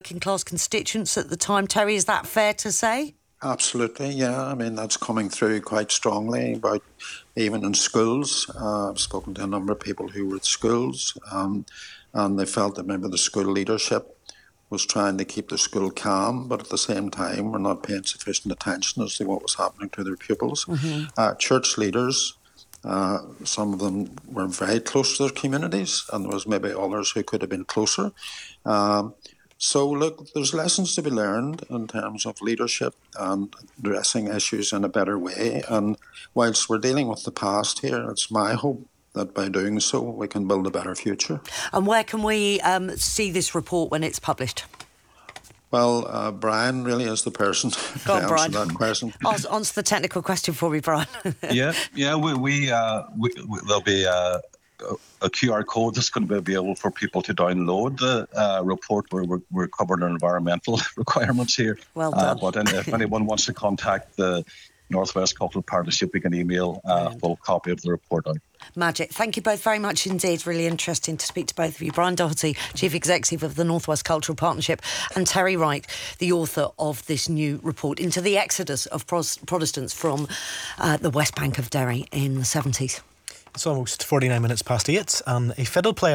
working class constituents at the time. Terry, is that fair to say? Absolutely, yeah. I mean, that's coming through quite strongly about even in schools. I've spoken to a number of people who were at schools, and they felt that maybe the school leadership was trying to keep the school calm, but at the same time were not paying sufficient attention as to what was happening to their pupils. Church leaders, some of them were very close to their communities, and there was maybe others who could have been closer. So, look, there's lessons to be learned in terms of leadership and addressing issues in a better way. And whilst we're dealing with the past here, it's my hope that by doing so, we can build a better future. And where can we see this report when it's published? Well, Brian really is the person to answer that question. Answer the technical question for me, Brian. Yeah. There'll be a QR code that's going to be available for people to download the report where we're covering our environmental requirements here. Well done. But if anyone wants to contact the North West Cultural Partnership, we can email a full copy of the report out. Magic. Thank you both very much indeed. Really interesting to speak to both of you. Brian Doherty, Chief Executive of the North West Cultural Partnership, and Terry Wright, the author of this new report into the exodus of Protestants from the West Bank of Derry in the 70s. It's almost 49 minutes past 8, and a fiddle player